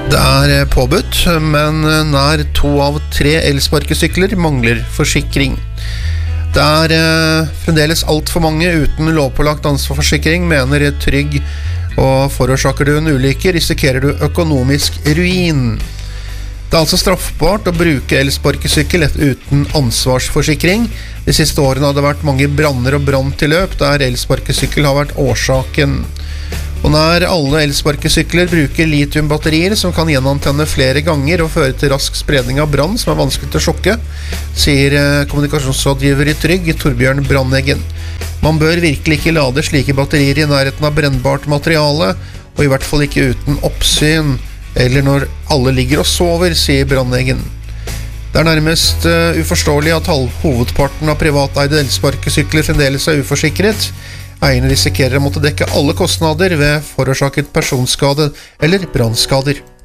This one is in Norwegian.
Det påbudt, men nær 2 av 3 elsparkesykler mangler forsikring. Det fremdeles alt for mange uten lovpålagt ansvarsforsikring, mener Trygg, og forårsaker du en ulykke, risikerer du økonomisk ruin. Det altså straffbart å bruke elsparkesykkel uten ansvarsforsikring. De siste årene har det vært mange branner og branntilløp der elsparkesykkel har vært årsaken. Og nær alle elsparkesykler bruker litiumbatterier som kan gjenantenne flere ganger og føre til rask spredning av brann som vanskelig til å sjokke, sier kommunikasjonsrådgiver i Trygg, Torbjørn Brandeggen. Man bør virkelig ikke lade slike batterier i nærheten av brennbart materiale, og i hvert fall ikke uten oppsyn, eller når alle ligger og sover, sier Brandeggen. Det nærmest uforståelig at hovedparten av privateide elsparkesykler fremdeles uforsikret. Eierne risikerer å måtte dekke alle kostnader ved forårsaket personskade eller brannskader.